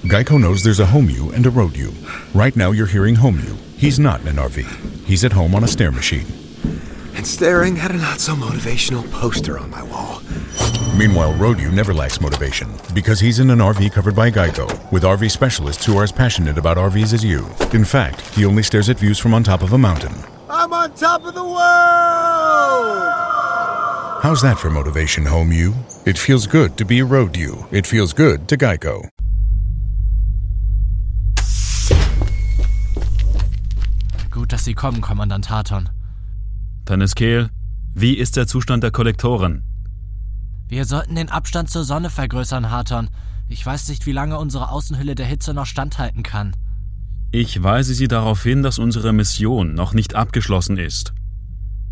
Geico knows there's a home you and a road you. Right now you're hearing home you. He's not in an RV. He's at home on a stair machine. And staring at a not-so-motivational poster on my wall. Meanwhile, road you never lacks motivation because he's in an RV covered by Geico with RV specialists who are as passionate about RVs as you. In fact, he only stares at views from on top of a mountain. I'm on top of the world! How's that for motivation, home you? It feels good to be a road you. It feels good to Geico. Gut, dass Sie kommen, Kommandant Harton. Taneskel, wie ist der Zustand der Kollektoren? Wir sollten den Abstand zur Sonne vergrößern, Harton. Ich weiß nicht, wie lange unsere Außenhülle der Hitze noch standhalten kann. Ich weise Sie darauf hin, dass unsere Mission noch nicht abgeschlossen ist.